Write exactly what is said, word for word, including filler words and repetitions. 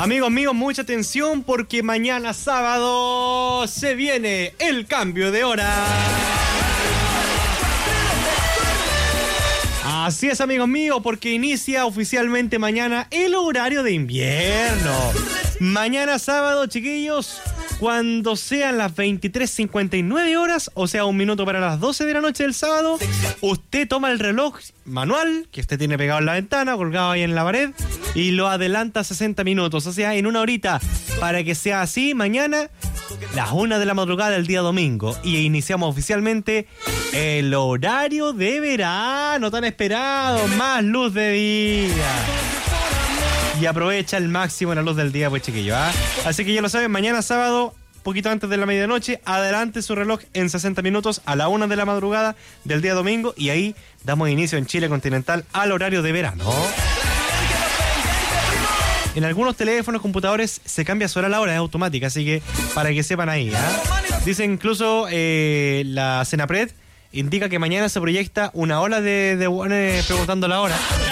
Amigos míos, mucha atención porque mañana sábado se viene el cambio de hora. Así es, amigos míos, porque inicia oficialmente mañana el horario de invierno. Mañana sábado, chiquillos, cuando sean las veintitrés cincuenta y nueve horas, o sea, un minuto para las doce de la noche del sábado, usted toma el reloj manual que usted tiene pegado en la ventana, colgado ahí en la pared, y lo adelanta sesenta minutos, o sea, en una horita, para que sea así mañana, las una de la madrugada del día domingo, y iniciamos oficialmente el horario de verano tan esperado, más luz de día. Y aprovecha al máximo la luz del día, pues, chiquillos, ¿ah? Así que ya lo saben, mañana sábado, poquito antes de la medianoche, adelante su reloj en sesenta minutos a la una de la madrugada del día domingo, y ahí damos inicio en Chile continental al horario de verano. En algunos teléfonos, computadores, se cambia sola la hora, es automática, así que para que sepan ahí, ¿ah? Dice incluso eh, la Senapred indica que mañana se proyecta una ola de, de buenos preguntando la hora.